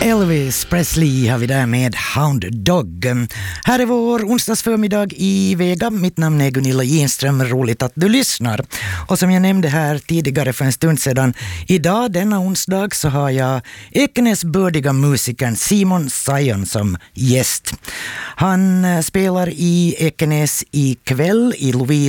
Elvis Presley har vi där med Hound Dog. Här är vår onsdagsförmiddag i Vega. Mitt namn är Gunilla Ginström. Roligt att du lyssnar. Och som jag nämnde här tidigare för en stund sedan, idag denna onsdag så har jag Ekenäs bördiga musikern Simon Sion som gäst. Han spelar i Ekenäs ikväll i Louise